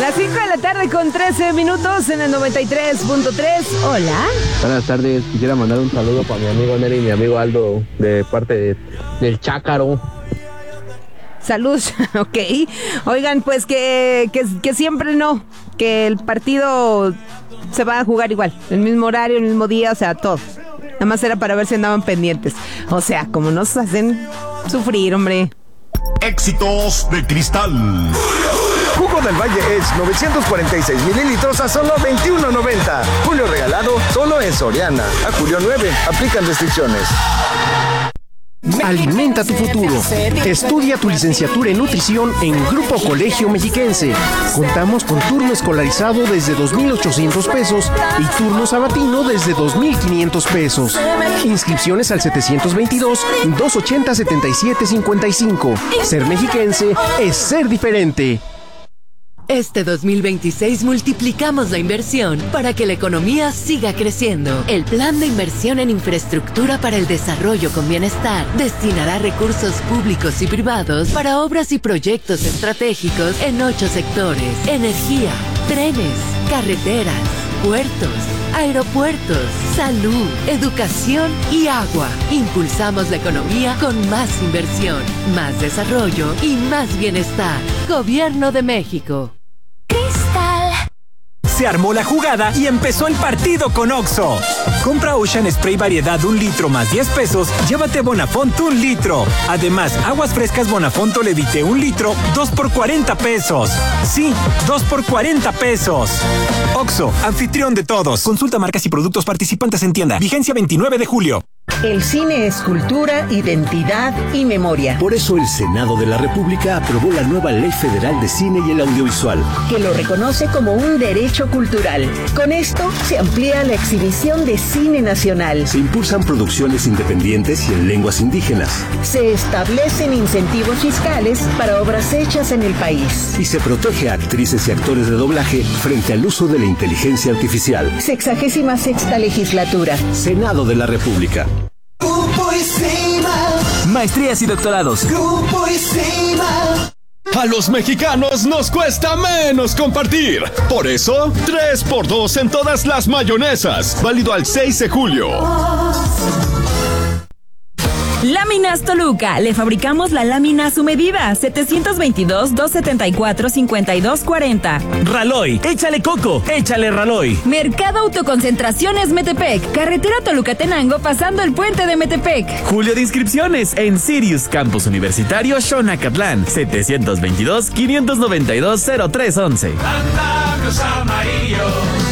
Las 5 de la tarde con 13 minutos en el 93.3. Hola. Buenas tardes, quisiera mandar un saludo para mi amigo Neri y mi amigo Aldo de parte del Chácaro. Salud, ok. Oigan, pues que siempre no, que el partido se va a jugar igual, el mismo horario, el mismo día, o sea, todo. Nada más era para ver si andaban pendientes. O sea, como nos hacen sufrir, hombre. Éxitos de Cristal. Jugo del Valle es 946 mililitros a solo $21.90. Julio regalado solo en Soriana. A julio 9, aplican restricciones. Alimenta tu futuro. Estudia tu licenciatura en nutrición en Grupo Colegio Mexiquense. Contamos con turno escolarizado desde 2,800 pesos y turno sabatino desde 2,500 pesos. Inscripciones al 722-280-7755. Ser mexiquense es ser diferente. Este 2026 multiplicamos la inversión para que la economía siga creciendo. El Plan de Inversión en Infraestructura para el Desarrollo con Bienestar destinará recursos públicos y privados para obras y proyectos estratégicos en 8 sectores: energía, trenes, carreteras, puertos, aeropuertos, salud, educación y agua. Impulsamos la economía con más inversión, más desarrollo y más bienestar. Gobierno de México. Se armó la jugada y empezó el partido con Oxxo. Compra Ocean Spray variedad 1 litro más 10 pesos, llévate Bonafont 1 litro. Además, aguas frescas Bonafont Levite 1 litro, 2 por 40 pesos. Sí, 2 por 40 pesos. Oxxo, anfitrión de todos. Consulta marcas y productos participantes en tienda. Vigencia 29 de julio. El cine es cultura, identidad y memoria. Por eso el Senado de la República aprobó la nueva Ley Federal de Cine y el Audiovisual, que lo reconoce como un derecho cultural. Con esto se amplía la exhibición de cine nacional. Se impulsan producciones independientes y en lenguas indígenas. Se establecen incentivos fiscales para obras hechas en el país. Y se protege a actrices y actores de doblaje frente al uso de la inteligencia artificial. 66ª legislatura. Senado de la República. Maestrías y doctorados. Grupo ICIMA. A los mexicanos nos cuesta menos compartir. Por eso, 3x2 en todas las mayonesas. Válido al 6 de julio. Láminas Toluca. Le fabricamos la lámina a su medida. 722-274-5240. Raloy. Échale coco. Échale Raloy. Mercado Autoconcentraciones Metepec. Carretera Toluca-Tenango pasando el puente de Metepec. Julio de inscripciones en Sirius Campus Universitario Xonacatlán. 722-592-0311. Andamios amarillos.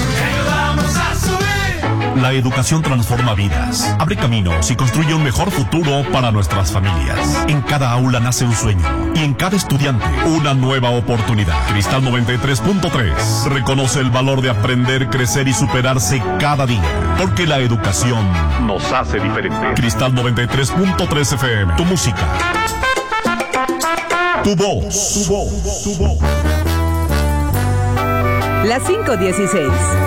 La educación transforma vidas, abre caminos y construye un mejor futuro para nuestras familias. En cada aula nace un sueño y en cada estudiante una nueva oportunidad. Cristal 93.3 reconoce el valor de aprender, crecer y superarse cada día, porque la educación nos hace diferente. Cristal 93.3 FM, tu música, tu voz, tu voz, tu voz. Las 5:16.